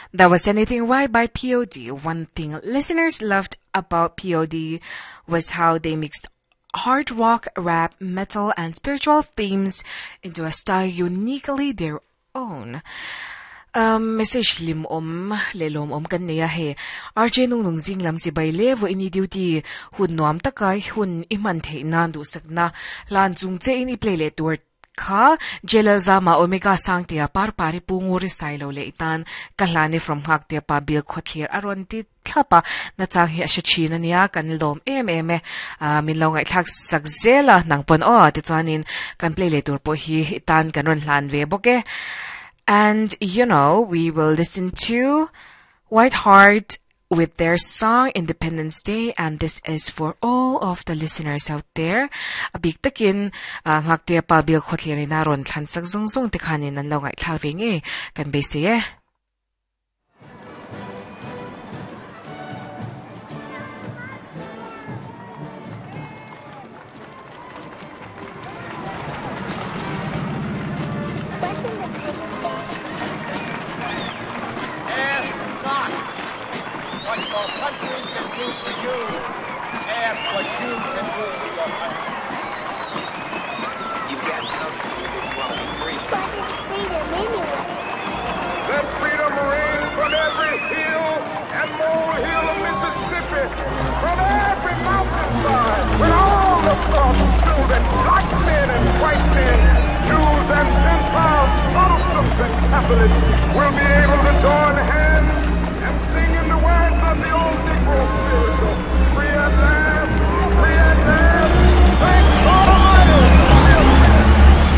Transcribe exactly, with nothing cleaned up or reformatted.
That was Anything Right by P O D. One thing listeners loved about P O D was how they mixed hard rock, rap, metal, and spiritual themes into a style uniquely their own. Um, message lim om, lelom om kan niya he. R J nung nung zing lam si baile vo ini duty hun noam takay hun iman the nandu sakna lan zung che ini play le tour ka jela zama omega sangtia par pari punguri silo le itan kalani from haktia pa bil khotlir aron ti thlapa na chang hi ashachina niya kan lom em em e min lo ngai thak sakzela nang pon o ti chuanin kan play le tour po hi itan kanon hlan ve boke. And, you know, we will listen to White Heart with their song Independence Day. And this is for all of the listeners out there. Abig takin, ngak tia pa bil khotli na ron tlansak zung zung tikanin nan law ngay tlaving eh. Kan besi eh. Your country can do for you. Ask what you can do for your country. You got something while we free. But it's freedom anyway. Let freedom ring from every hill and molehill of Mississippi, from every mountainside, when all the thoughts children, black men and white men, Jews and Gentiles, Protestants and Catholics will be